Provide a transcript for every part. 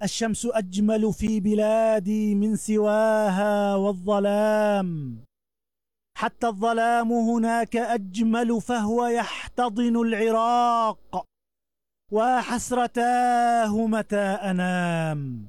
الشمس أجمل في بلادي من سواها والظلام، حتى الظلام هناك أجمل فهو يحتضن العراق. وحسرتاه متى أنام،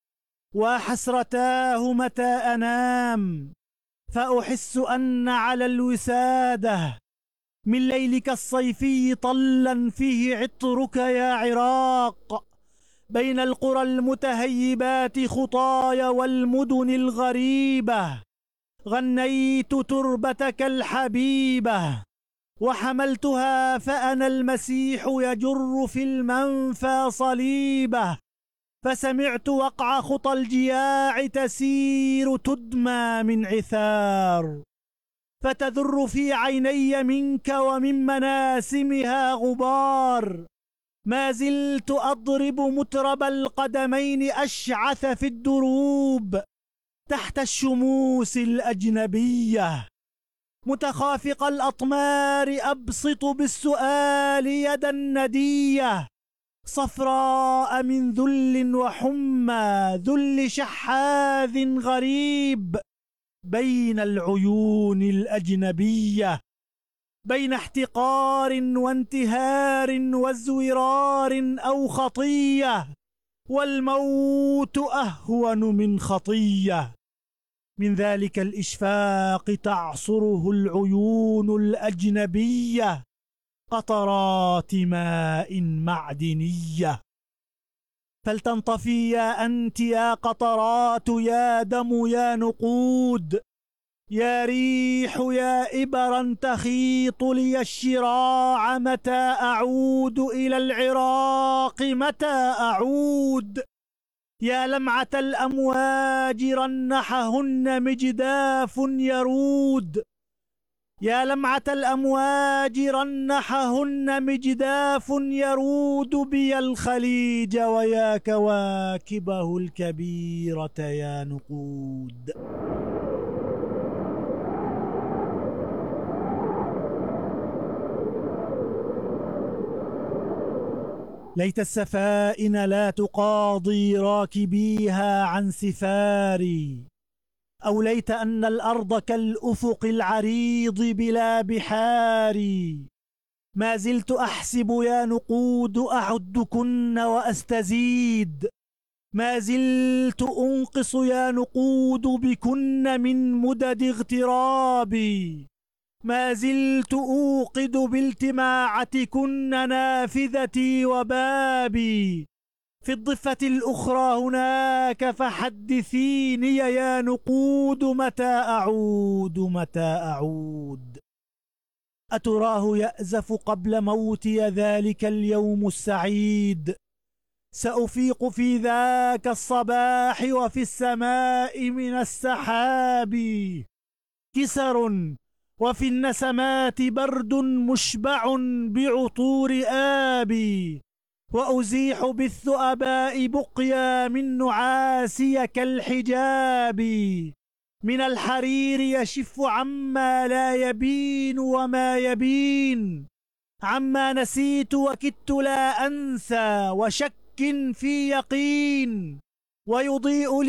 وحسرتاه متى أنام، فأحس أن على الوسادة من ليلك الصيفي طلا فيه عطرك يا عراق. بين القرى المتهيبات خطايا والمدن الغريبة غنيت تربتك الحبيبة، وحملتها فأنا المسيح يجر في المنفى صليبه. فسمعت وقع خطى الجياع تسير تدمى من عثار، فتذر في عيني منك ومن مناسمها غبار. ما زلت أضرب مترب القدمين أشعث في الدروب تحت الشموس الأجنبية، متخافق الأطمار أبسط بالسؤال يدا ندية، صفراء من ذل وحمى ذل شحاذ غريب بين العيون الأجنبية، بين احتقار وانتهار وازورار أو خطية، والموت أهون من خطية. من ذلك الإشفاق تعصره العيون الأجنبية قطرات ماء معدنية. فلتنطفي يا أنت يا قطرات يا دم يا نقود، يا ريح يا إبرا تخيط لي الشراع، متى أعود إلى العراق متى أعود؟ يا لمعة الأمواج رنحهن مجداف يرود، يا لمعة الأمواج رنحهن مجداف يرود بي الخليج، ويا كواكبه الكبيرة يا نقود. ليت السفائن لا تقاضي راكبيها عن سفاري، أو ليت أن الأرض كالأفق العريض بلا بحاري. ما زلت أحسب يا نقود أعدكن وأستزيد، ما زلت أنقص يا نقود بكن من مدد اغترابي، ما زلت أوقد بالتماعتكن نافذتي وبابي. في الضفة الأخرى هناك فحدثيني يا نقود متى أعود متى أعود؟ أتراه يأزف قبل موتي ذلك اليوم السعيد؟ سأفيق في ذاك الصباح وفي السماء من السحاب كسر، وفي النسمات برد مشبع بعطور آبي، وأزيح بالثؤباء بقيا من نعاسي كالحجاب. من الحرير يشف عما لا يبين وما يبين، عما نسيت وكدت لا أنسى وشك في يقين، ويضيء